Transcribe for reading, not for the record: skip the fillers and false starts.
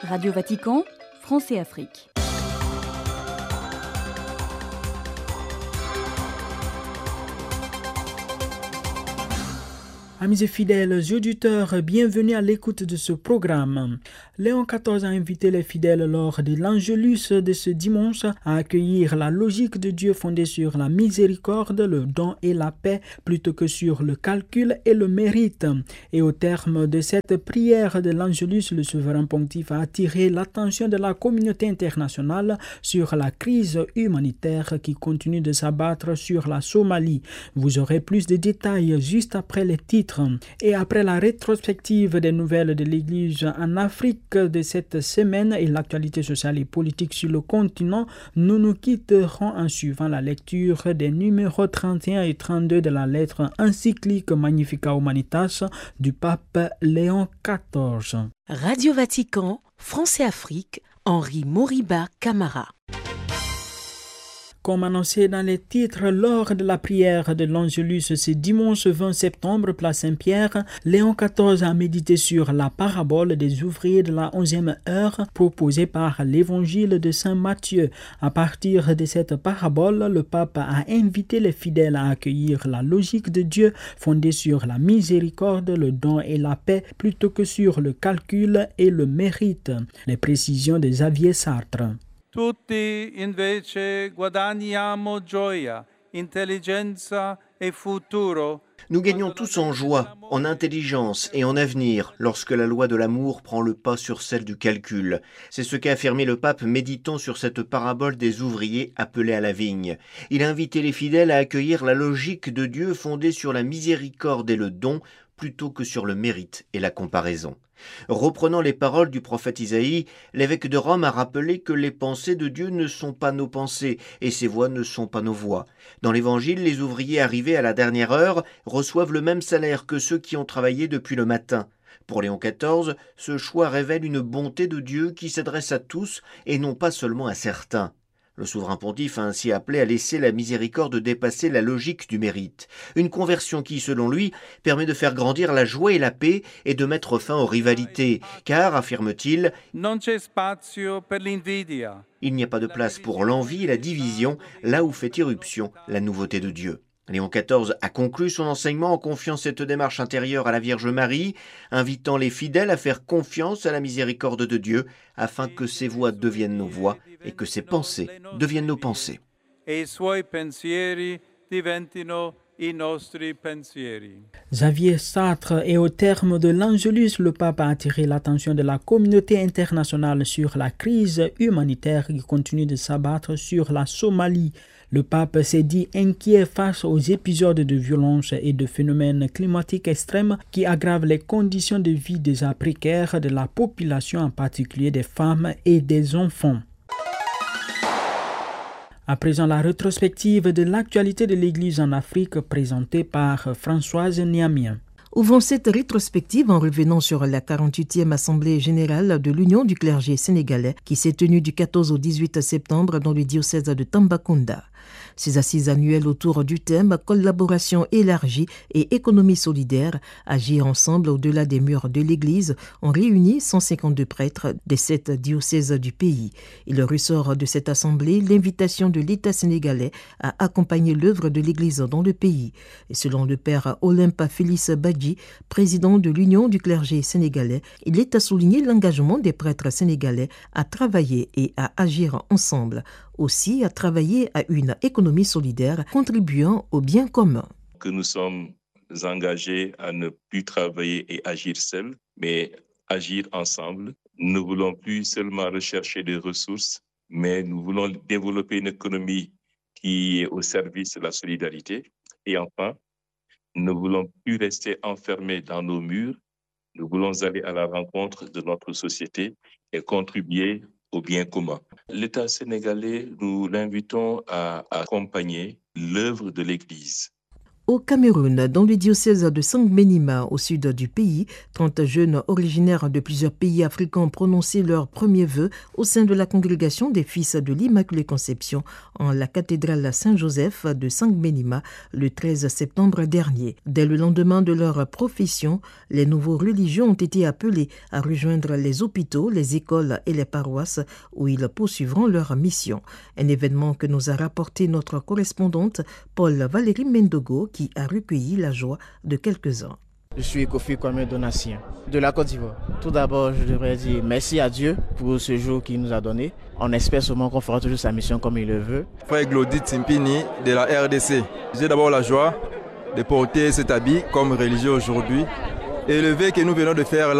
Radio Vatican, France et Afrique. Amis et fidèles auditeurs, bienvenue à l'écoute de ce programme. Léon XIV a invité les fidèles lors de l'Angélus de ce dimanche à accueillir la logique de Dieu fondée sur la miséricorde, le don et la paix plutôt que sur le calcul et le mérite. Et au terme de cette prière de l'Angélus, le souverain pontife a attiré l'attention de la communauté internationale sur la crise humanitaire qui continue de s'abattre sur la Somalie. Vous aurez plus de détails juste après les titres. Et après la rétrospective des nouvelles de l'Église en Afrique de cette semaine et l'actualité sociale et politique sur le continent, nous nous quitterons en suivant la lecture des numéros 31 et 32 de la lettre encyclique Magnificat Humanitas du pape Léon XIV. Radio Vatican, France et Afrique, Henri Moriba Camara. Comme annoncé dans les titres, lors de la prière de l'Angélus ce dimanche 20 septembre, place Saint-Pierre, Léon XIV a médité sur la parabole des ouvriers de la 11e heure proposée par l'évangile de Saint Matthieu. À partir de cette parabole, le pape a invité les fidèles à accueillir la logique de Dieu fondée sur la miséricorde, le don et la paix plutôt que sur le calcul et le mérite. Les précisions de Xavier Sartre. Tutti invece guadagniamo gioia, intelligenza e futuro. Nous gagnons tous en joie, en intelligence et en avenir lorsque la loi de l'amour prend le pas sur celle du calcul. C'est ce qu'a affirmé le pape méditant sur cette parabole des ouvriers appelés à la vigne. Il a invité les fidèles à accueillir la logique de Dieu fondée sur la miséricorde et le don plutôt que sur le mérite et la comparaison. Reprenant les paroles du prophète Isaïe, l'évêque de Rome a rappelé que les pensées de Dieu ne sont pas nos pensées et ses voies ne sont pas nos voies. Dans l'évangile, les ouvriers arrivés à la dernière heure reçoivent le même salaire que ceux qui ont travaillé depuis le matin. Pour Léon XIV, ce choix révèle une bonté de Dieu qui s'adresse à tous et non pas seulement à certains. Le souverain pontife a ainsi appelé à laisser la miséricorde dépasser la logique du mérite. Une conversion qui, selon lui, permet de faire grandir la joie et la paix et de mettre fin aux rivalités. Car, affirme-t-il, Non c'è spazio per l'invidia. Il n'y a pas de place pour l'envie et la division, là où fait irruption la nouveauté de Dieu. Léon XIV a conclu son enseignement en confiant cette démarche intérieure à la Vierge Marie, invitant les fidèles à faire confiance à la miséricorde de Dieu, afin que ses voix deviennent nos voix et que ses pensées deviennent nos pensées. E i suoi pensieri diventino i nostri pensieri. Xavier Sartre, et au terme de l'Angélus, le pape a attiré l'attention de la communauté internationale sur la crise humanitaire qui continue de s'abattre sur la Somalie. Le pape s'est dit inquiet face aux épisodes de violence et de phénomènes climatiques extrêmes qui aggravent les conditions de vie déjà précaires de la population, en particulier des femmes et des enfants. À présent, la rétrospective de l'actualité de l'Église en Afrique présentée par Françoise Niamien. Ouvrons cette rétrospective en revenant sur la 48e Assemblée générale de l'Union du clergé sénégalais qui s'est tenue du 14 au 18 septembre dans le diocèse de Tambacounda. Ces assises annuelles autour du thème « Collaboration élargie et économie solidaire, agir ensemble au-delà des murs de l'Église » ont réuni 152 prêtres des 7 diocèses du pays. Il ressort de cette assemblée l'invitation de l'État sénégalais à accompagner l'œuvre de l'Église dans le pays. Et selon le père Olympe Félix Badji, président de l'Union du clergé sénégalais, il est à souligner l'engagement des prêtres sénégalais à travailler et à agir ensemble, aussi à travailler à une économie solidaire contribuant au bien commun. Que nous sommes engagés à ne plus travailler et agir seuls, mais agir ensemble. Nous ne voulons plus seulement rechercher des ressources, mais nous voulons développer une économie qui est au service de la solidarité. Et enfin, nous ne voulons plus rester enfermés dans nos murs. Nous voulons aller à la rencontre de notre société et contribuer au bien commun. L'État sénégalais, nous l'invitons à accompagner l'œuvre de l'Église. Au Cameroun, dans le diocèse de Sangmenima, au sud du pays, 30 jeunes originaires de plusieurs pays africains ont prononcé leurs premiers vœux au sein de la congrégation des Fils de l'Immaculée Conception en la cathédrale Saint-Joseph de Sangmenima le 13 septembre dernier. Dès le lendemain de leur profession, les nouveaux religieux ont été appelés à rejoindre les hôpitaux, les écoles et les paroisses où ils poursuivront leur mission. Un événement que nous a rapporté notre correspondante Paul-Valérie Mendogo, qui a recueilli la joie de quelques-uns. Je suis Kofi Kwame Donatien de la Côte d'Ivoire. Tout d'abord, je devrais dire merci à Dieu pour ce jour qu'il nous a donné. On espère seulement qu'on fera toujours sa mission comme il le veut. Frère Glody Timpini de la RDC. J'ai d'abord la joie de porter cet habit comme religieux aujourd'hui. Et le vœu que nous venons de faire là,